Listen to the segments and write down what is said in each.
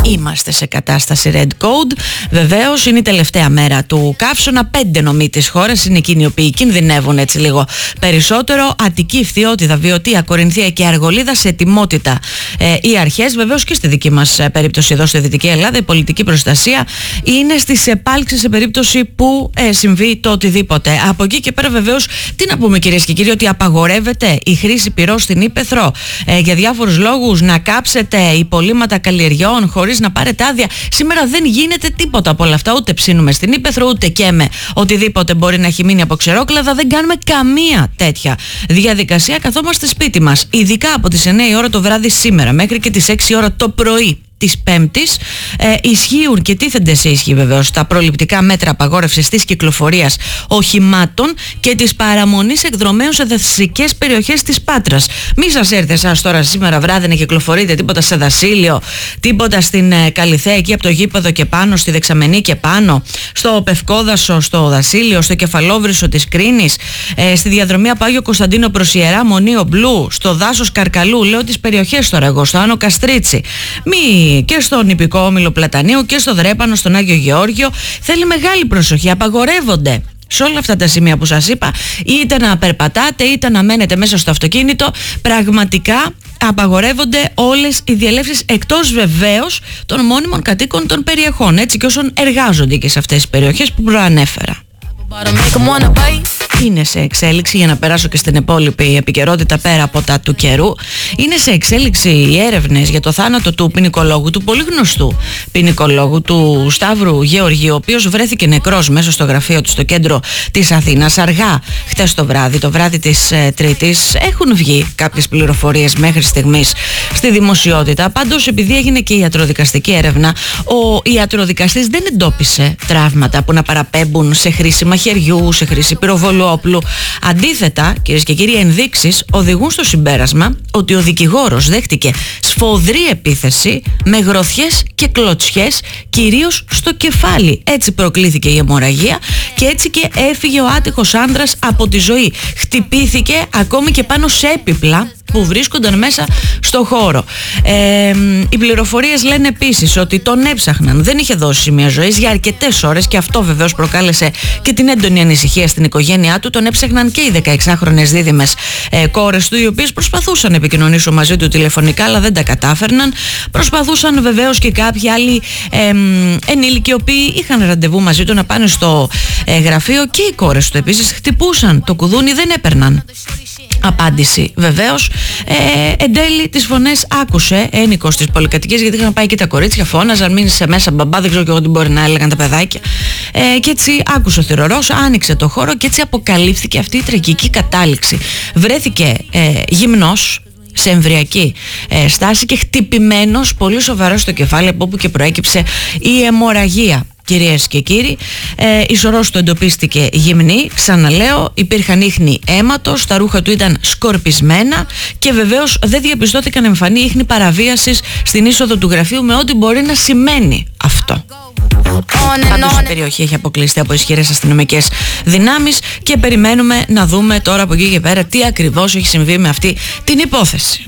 είμαστε σε κατάσταση red code. Βεβαίως είναι η τελευταία μέρα του καύσωνα. 5 νομοί της χώρας είναι εκείνοι οι οποίοι κινδυνεύουν έτσι λίγο περισσότερο. Αττική, Φθιώτιδα, Βιωτία, Κορινθία και Αργολίδα σε ετοιμότητα οι αρχές. Βεβαίως και στη δική μας περίπτωση εδώ στη Δυτική Ελλάδα η πολιτική προστασία είναι στις επάλξεις σε περίπτωση που συμβεί το οτιδήποτε. Από εκεί και πέρα βεβαίως τι να πούμε κυρίες και κύριοι, ότι απαγορεύεται η χρήση πυρός στην Ύπαιθρο για διάφορους λόγους, να κάψετε υπολείμματα καλλιεργιών χωρίς να πάρετε άδεια. Σήμερα δεν γίνεται τίποτα από όλα αυτά, ούτε ψήνουμε στην Ύπαιθρο, ούτε καίμε οτιδήποτε μπορεί να έχει μείνει από ξερόκλαδα. Δεν κάνουμε καμία τέτοια διαδικασία, καθόμαστε σπίτι μας. Ειδικά από τις 9 η ώρα το βράδυ σήμερα μέχρι και τις 6 η ώρα το πρωί της Πέμπτης ισχύουν και τίθενται σε ισχύ βεβαίως τα προληπτικά μέτρα απαγόρευσης της κυκλοφορίας οχημάτων και της παραμονής εκδρομέων σε δασικές περιοχές της Πάτρας. Μη σας έρθει εσάς τώρα σήμερα βράδυ να κυκλοφορείτε τίποτα σε Δασίλειο, τίποτα στην Καλιθέα εκεί από το γήπεδο και πάνω, στη Δεξαμενή και πάνω, στο Πευκόδασο, στο Δασίλειο, στο Κεφαλόβρυσο της Κρίνης, στη διαδρομή από Άγιο Κωνσταντίνο προς Ιερά Μονή Μπλου, στο δάσος Καρκαλού, λέω τις περιοχές τώρα εγώ, στο Άνω Καστρίτσι. Και στον Ιππικό Όμιλο Πλατανίου και στο Δρέπανο, στον Άγιο Γεώργιο. Θέλει μεγάλη προσοχή. Απαγορεύονται σε όλα αυτά τα σημεία που σας είπα, είτε να περπατάτε είτε να μένετε μέσα στο αυτοκίνητο. Πραγματικά απαγορεύονται όλες οι διελεύσεις, εκτός βεβαίως των μόνιμων κατοίκων των περιοχών, έτσι και όσων εργάζονται και σε αυτές τις περιοχές που προανέφερα. Είναι σε εξέλιξη, για να περάσω και στην υπόλοιπη επικαιρότητα πέρα από τα του καιρού, είναι σε εξέλιξη οι έρευνες για το θάνατο του ποινικολόγου, του πολύ γνωστού ποινικολόγου, του Σταύρου Γεωργίου, ο οποίος βρέθηκε νεκρός μέσα στο γραφείο του στο κέντρο της Αθήνας αργά χτες το βράδυ της Τρίτης. Έχουν βγει κάποιες πληροφορίες μέχρι στιγμής στη δημοσιότητα. Πάντως, επειδή έγινε και η ιατροδικαστική έρευνα, ο ιατροδικαστής δεν εντόπισε τραύματα που να παραπέμπουν σε χρήση μαχαιριού, σε χρήση πυροβολού όπλου. Αντίθετα, κυρίες και κύριοι, ενδείξεις οδηγούν στο συμπέρασμα ότι ο δικηγόρος δέχτηκε σφοδρή επίθεση με γροθιές και κλωτσιές, κυρίως στο κεφάλι. Έτσι προκλήθηκε η αιμορραγία και έτσι και έφυγε ο άτυχος άντρας από τη ζωή. Χτυπήθηκε ακόμη και πάνω σε έπιπλα που βρίσκονταν μέσα στο χώρο. Οι πληροφορίες λένε επίσης ότι τον έψαχναν, δεν είχε δώσει σημεία ζωής για αρκετές ώρες και αυτό βεβαίως προκάλεσε και την έντονη ανησυχία στην οικογένειά του. Τον έψαχναν και οι 16χρονες δίδυμες κόρες του, οι οποίες προσπαθούσαν να επικοινωνήσουν μαζί του τηλεφωνικά, αλλά δεν τα κατάφερναν. Προσπαθούσαν βεβαίως και κάποιοι άλλοι ενήλικοι, οι οποίοι είχαν ραντεβού μαζί του να πάνε στο γραφείο, και οι κόρες του επίσης χτυπούσαν το κουδούνι, δεν έπαιρναν απάντηση βεβαίως. Εν τέλει τις φωνές άκουσε ένικος της πολυκατοικίας, γιατί είχαν πάει και τα κορίτσια, φώναζαν μείνεις μέσα μπαμπά, δεν ξέρω και εγώ τι μπορεί να έλεγαν τα παιδάκια, και έτσι άκουσε ο θηρορός, άνοιξε το χώρο και έτσι αποκαλύφθηκε αυτή η τραγική κατάληξη. Βρέθηκε γυμνός σε εμβριακή στάση και χτυπημένος πολύ σοβαρά στο κεφάλι, από όπου και προέκυψε η αιμορραγία. Κυρίες και κύριοι, η σωρός του εντοπίστηκε γυμνή, ξαναλέω, υπήρχαν ίχνη αίματος, τα ρούχα του ήταν σκορπισμένα και βεβαίως δεν διαπιστώθηκαν εμφανή ίχνη παραβίασης στην είσοδο του γραφείου, με ό,τι μπορεί να σημαίνει αυτό. Πάντως η περιοχή έχει αποκλειστεί από ισχυρές αστυνομικές δυνάμεις και περιμένουμε να δούμε τώρα από εκεί και πέρα τι ακριβώς έχει συμβεί με αυτή την υπόθεση.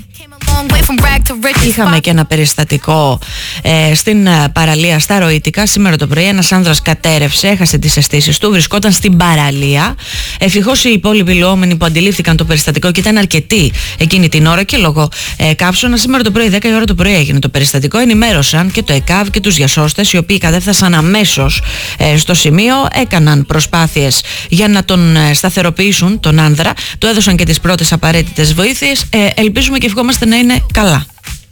Είχαμε και ένα περιστατικό στην παραλία στα Ροητικά σήμερα το πρωί. Ένας άνδρας κατέρευσε, έχασε τις αισθήσεις του, βρισκόταν στην παραλία. Ευτυχώς οι υπόλοιποι λουόμενοι που αντιλήφθηκαν το περιστατικό, και ήταν αρκετοί εκείνη την ώρα και λόγω κάψωνα, σήμερα το πρωί, 10 η ώρα το πρωί έγινε το περιστατικό, ενημέρωσαν και το ΕΚΑΒ και τους διασώστες, οι οποίοι κατέφθασαν αμέσως στο σημείο, έκαναν προσπάθειες για να τον σταθεροποιήσουν τον άνδρα, του έδωσαν και τις πρώτες απαραίτητες βοήθειες. Ελπίζουμε και ευχόμαστε να είναι καλά.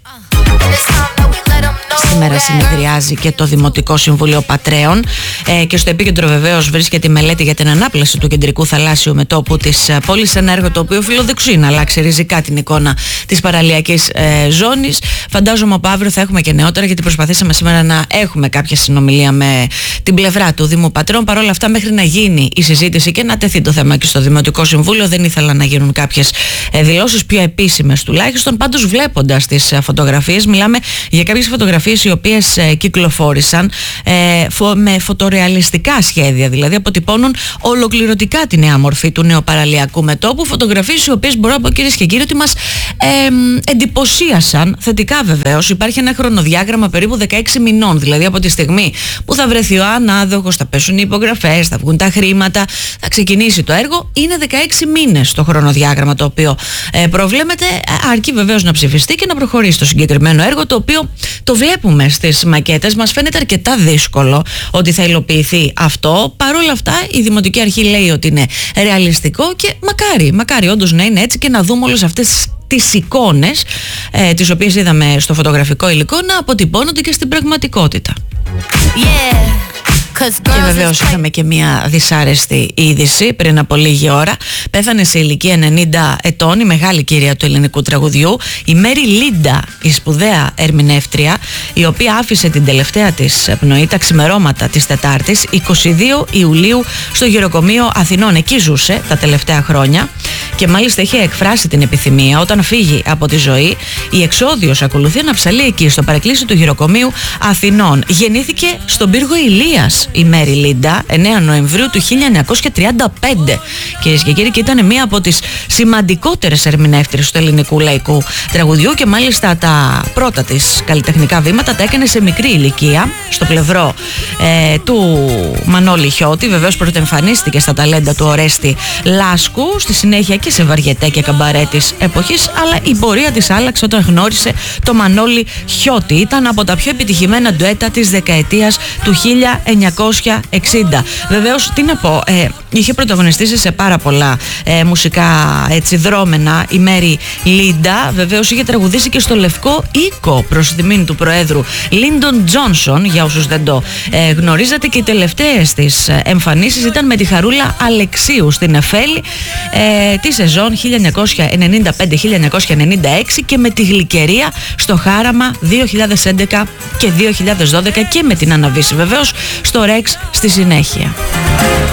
Σήμερα συνεδριάζει και το Δημοτικό Συμβούλιο Πατρέων και στο επίκεντρο βεβαίως βρίσκεται η μελέτη για την ανάπλαση του κεντρικού θαλάσσιου μετώπου της πόλης, ένα έργο το οποίο φιλοδοξεί να αλλάξει ριζικά την εικόνα της παραλιακής ζώνης. Φαντάζομαι από αύριο θα έχουμε και νεότερα, γιατί προσπαθήσαμε σήμερα να έχουμε κάποια συνομιλία με την πλευρά του Δήμου Πατρέων. Παρ' όλα αυτά, μέχρι να γίνει η συζήτηση και να τεθεί το θέμα και στο Δημοτικό Συμβούλιο, δεν ήθελα να γίνουν κάποιες δηλώσεις πιο επίσημες τουλάχιστον. Πάντως, βλέποντας τις φωτογραφίες, μιλάμε για κάποιες φωτογραφίες φωτογραφίες οι οποίες κυκλοφόρησαν με φωτορεαλιστικά σχέδια, δηλαδή αποτυπώνουν ολοκληρωτικά τη νέα μορφή του νεοπαραλιακού μετώπου. Φωτογραφίες οι οποίες μπορώ να πω, κυρίες και κύριοι, ότι μας εντυπωσίασαν θετικά. Βεβαίως υπάρχει ένα χρονοδιάγραμμα περίπου 16 μηνών, δηλαδή από τη στιγμή που θα βρεθεί ο ανάδοχος, θα πέσουν οι υπογραφές, θα βγουν τα χρήματα, θα ξεκινήσει το έργο. Είναι 16 μήνες το χρονοδιάγραμμα το οποίο προβλέπεται, αρκεί βεβαίως να ψηφιστεί και να προχωρήσει το συγκεκριμένο έργο, το οποίο το βλέπουμε στις μακέτες. Μας φαίνεται αρκετά δύσκολο ότι θα υλοποιηθεί αυτό. Παρ' όλα αυτά η Δημοτική Αρχή λέει ότι είναι ρεαλιστικό και μακάρι όντως να είναι έτσι και να δούμε όλες αυτές τις εικόνες τις οποίες είδαμε στο φωτογραφικό υλικό να αποτυπώνονται και στην πραγματικότητα. Και βεβαίως είχαμε και μια δυσάρεστη είδηση πριν από λίγη ώρα. Πέθανε σε ηλικία 90 ετών η μεγάλη κυρία του ελληνικού τραγουδιού, η Μέρι Λίντα, η σπουδαία ερμηνεύτρια, η οποία άφησε την τελευταία της πνοή τα ξημερώματα της Τετάρτης 22 Ιουλίου στο Γεροκομείο Αθηνών. Εκεί ζούσε τα τελευταία χρόνια και μάλιστα είχε εκφράσει την επιθυμία όταν φύγει από τη ζωή η εξόδιος ακολουθεί να ψαλεί εκεί στο παρεκκλήσι του Γεροκομείου Αθηνών. Γεννήθηκε στον πύργο Ηλίας η Μέρι Λίντα 9 Νοεμβρίου του 1935, κυρίες και κύριοι, και ήταν μία από τις σημαντικότερες ερμηνεύτριες του ελληνικού λαϊκού τραγουδιού και μάλιστα τα πρώτα της καλλιτεχνικά βήματα τα έκανε σε μικρή ηλικία στο πλευρό του Μανώλη Χιώτη. Βεβαίως πρωτοεμφανίστηκε στα ταλέντα του Ορέστη Λάσκου, στη συνέχεια και σε βαριετέ και καμπαρέ της εποχής, αλλά η πορεία της άλλαξε όταν γνώρισε το Μανώλη Χιώτη. Ήταν από τα πιο επιτυχημένα ντουέτα της δεκαετίας του 1960. Βεβαίως, τι να πω, είχε πρωταγωνιστήσει σε πάρα πολλά μουσικά δρόμενα η Μέρι Λίντα. Βεβαίως είχε τραγουδήσει και στο Λευκό Οίκο προς τιμήν του Προέδρου Λίντον Τζόνσον, για όσους δεν το γνωρίζατε, και οι τελευταίες της εμφανίσεις ήταν με τη Χαρούλα Αλεξίου στην Εφέλη τη σεζόν 1995-1996 και με τη Γλυκερία στο Χάραμα 2011 και 2012 και με την Αναβίση βεβαίως στο Ρεξ στη συνέχεια.